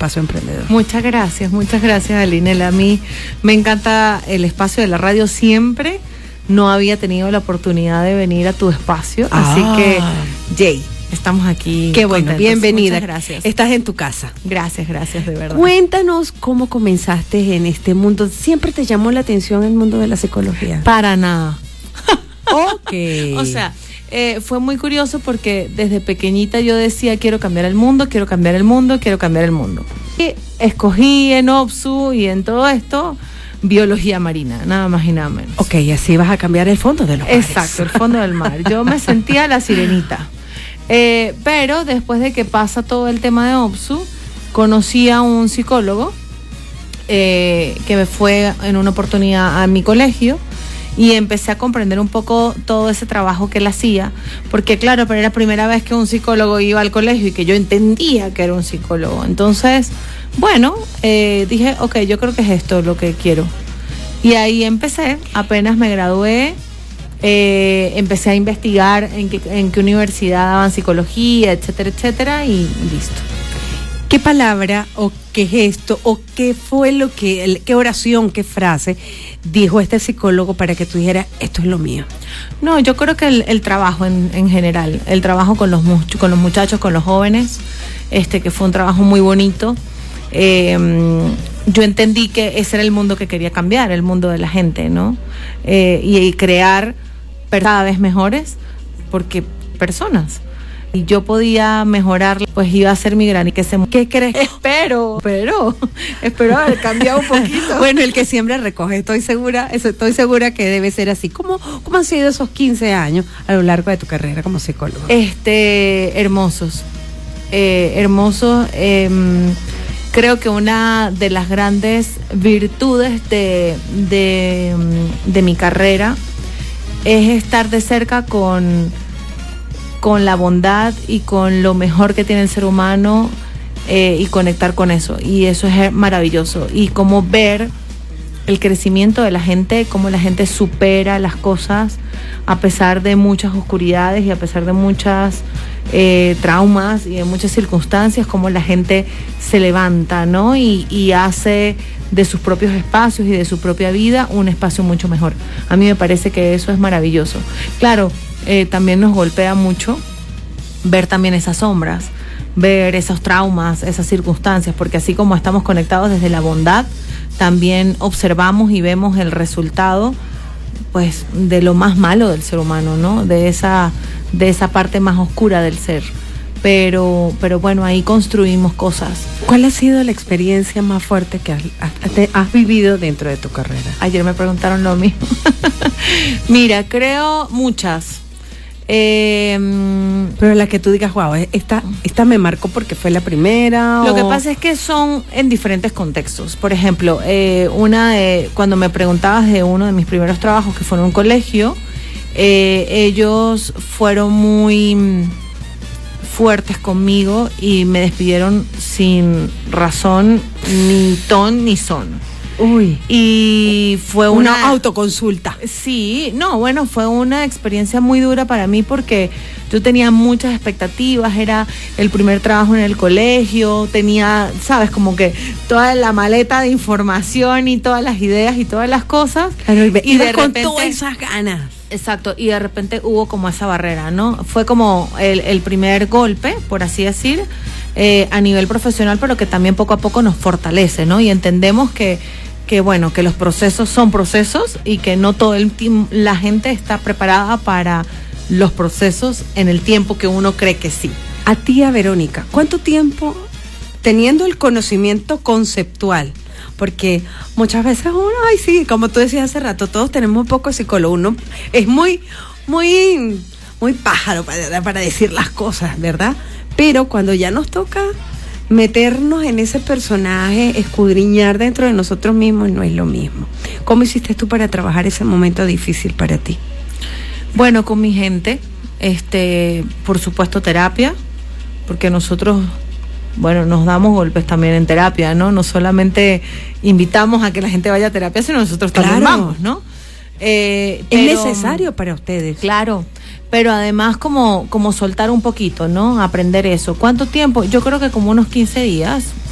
Espacio Emprendedor. Muchas gracias, Alinela. A mí me encanta el espacio de la radio siempre. No había tenido la oportunidad de venir a tu espacio, así que, Jay, estamos aquí. Qué bueno, contentos. Bienvenida. Muchas gracias. Estás en tu casa. Gracias, de verdad. Cuéntanos cómo comenzaste en este mundo. ¿Siempre te llamó la atención el mundo de la psicología? Para nada. Ok. O sea, fue muy curioso porque desde pequeñita yo decía, quiero cambiar el mundo. Y escogí en OPSU y en todo esto biología marina, nada más y nada menos. Ok, así vas a cambiar el fondo de los mares. Exacto, el fondo del mar. Yo me sentía la sirenita. Pero después de que pasa todo el tema de OPSU, conocí a un psicólogo que me fue en una oportunidad a mi colegio y empecé a comprender un poco todo ese trabajo que él hacía, porque claro, pero era la primera vez que un psicólogo iba al colegio y que yo entendía que era un psicólogo. Entonces, bueno, dije, ok, yo creo que es esto lo que quiero. Y ahí empecé, apenas me gradué, empecé a investigar en qué universidad daban psicología, etcétera, y listo. ¿Qué palabra o qué gesto o qué fue qué oración, qué frase dijo este psicólogo para que tú dijeras, esto es lo mío? No, yo creo que el trabajo en general, el trabajo con los muchachos, con los jóvenes, que fue un trabajo muy bonito. Yo entendí que ese era el mundo que quería cambiar, el mundo de la gente, ¿no? Y crear cada vez mejores, porque personas. Y yo podía mejorar, pues iba a ser mi gran. ¿Qué crees? Espero haber cambiado un poquito. Bueno, el que siempre recoge, estoy segura que debe ser así. ¿Cómo han sido esos 15 años a lo largo de tu carrera como psicólogo? Hermosos. Creo que una de las grandes virtudes de mi carrera es estar de cerca con la bondad y con lo mejor que tiene el ser humano y conectar con eso. Y eso es maravilloso. Y cómo ver el crecimiento de la gente, cómo la gente supera las cosas a pesar de muchas oscuridades y a pesar de muchas traumas y de muchas circunstancias, cómo la gente se levanta, ¿no? Y hace de sus propios espacios y de su propia vida un espacio mucho mejor. A mí me parece que eso es maravilloso. Claro, también nos golpea mucho ver también esas sombras, ver esos traumas, esas circunstancias, porque así como estamos conectados desde la bondad, también observamos y vemos el resultado, pues, de lo más malo del ser humano, ¿no? De esa parte más oscura del ser. Pero bueno, ahí construimos cosas. ¿Cuál ha sido la experiencia más fuerte que has vivido dentro de tu carrera? Ayer me preguntaron lo mismo. Mira, creo muchas. Pero la que tú digas, wow, esta me marcó porque fue la primera. Lo que pasa es que son en diferentes contextos. Por ejemplo, cuando me preguntabas de uno de mis primeros trabajos, que fue en un colegio, ellos fueron muy fuertes conmigo y me despidieron sin razón, ni ton ni son. Uy. Y fue una autoconsulta. Sí, no, bueno, fue una experiencia muy dura para mí porque yo tenía muchas expectativas, era el primer trabajo en el colegio, tenía, sabes, como que toda la maleta de información y todas las ideas y todas las cosas. Claro, y de repente, con todas esas ganas. Exacto, y de repente hubo como esa barrera, ¿no? Fue como el primer golpe, por así decir, a nivel profesional, pero que también poco a poco nos fortalece, ¿no? Y entendemos que bueno, que los procesos son procesos y que no todo la gente está preparada para los procesos en el tiempo que uno cree que sí. A ti, a Verónica, ¿cuánto tiempo teniendo el conocimiento conceptual? Porque muchas veces uno, ay sí, como tú decías hace rato, todos tenemos poco psicólogo, uno es muy pájaro para decir las cosas, ¿verdad? Pero cuando ya nos toca meternos en ese personaje, escudriñar dentro de nosotros mismos, no es lo mismo. ¿Cómo hiciste tú para trabajar ese momento difícil para ti? Bueno, con mi gente, por supuesto terapia, porque nosotros, bueno, nos damos golpes también en terapia, ¿no? No solamente invitamos a que la gente vaya a terapia, sino nosotros también vamos, ¿no? Es necesario para ustedes. Claro, pero además como soltar un poquito, ¿no? Aprender eso. ¿Cuánto tiempo? Yo creo que como unos 15 días,